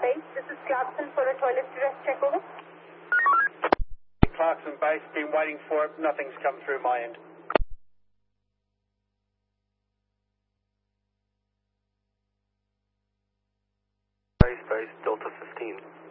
Base, this is Clarkson for a toilet dress check, over. Clarkson Base, been waiting for it. Nothing's come through my end. Base, Delta 15.